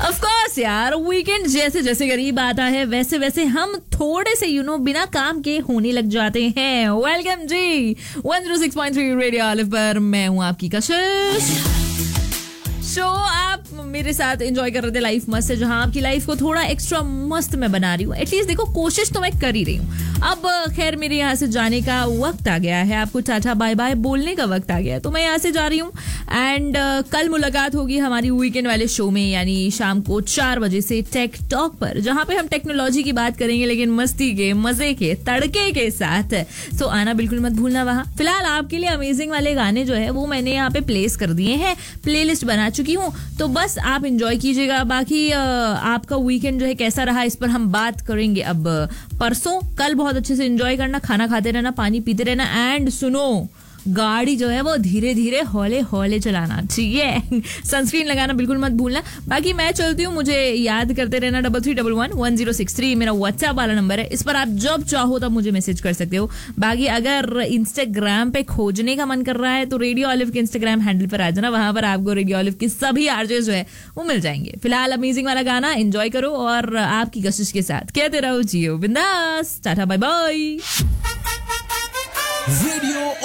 Of course यार, weekend जैसे जैसे करीब आता है वैसे वैसे हम थोड़े से बिना काम के होने लग जाते हैं. वेलकम जी 106.3 रेडियो ऑलिव पर. मैं हूं आपकी कशिश. शो आप मेरे साथ एंजॉय कर रहे थे लाइफ मस्त है, जहां आपकी लाइफ को थोड़ा एक्स्ट्रा मस्त मैं बना रही हूँ. एटलीस्ट देखो, कोशिश तो मैं कर ही रही हूँ. अब खैर मेरे यहाँ से जाने का वक्त आ गया है, आपको टाटा बाय बाय बोलने का वक्त आ गया है, तो मैं यहाँ से जा रही हूँ. एंड कल मुलाकात होगी हमारी वीकेंड वाले शो में, यानी शाम को 4 बजे से टेक टॉक पर, जहाँ पे हम टेक्नोलॉजी की बात करेंगे, लेकिन मस्ती के, मजे के, तड़के के साथ. तो आना बिल्कुल मत भूलना वहाँ. फिलहाल आपके लिए अमेजिंग वाले गाने जो है वो मैंने यहाँ पे प्लेस कर दिए हैं, प्लेलिस्ट बना चुकी हूँ, तो बस आप एंजॉय कीजिएगा. बाकी आपका वीकेंड जो है कैसा रहा, इस पर हम बात करेंगे अब परसों. कल बहुत अच्छे से एंजॉय करना, खाना खाते रहना, पानी पीते रहना, एंड सुनो, गाड़ी जो है वो धीरे धीरे हौले हौले चलाना, ठीक है. सनस्क्रीन लगाना बिल्कुल मत भूलना. बाकी मैं चलती हूँ, मुझे याद करते रहना. 33111063 मेरा व्हाट्सएप वाला नंबर है, इस पर आप जब चाहो तब मुझे मैसेज कर सकते हो. बाकी अगर इंस्टाग्राम पे खोजने का मन कर रहा है तो रेडियो ऑलिव के इंस्टाग्राम हैंडल पर आ जाना, वहां पर आपको रेडियो ऑलिव की सभी आरजे जो है वो मिल जाएंगे. फिलहाल अमेजिंग वाला गाना एंजॉय करो और आपकी कशिश के साथ कहते रहो जियो बिंदास. Tata bye bye. रेडियो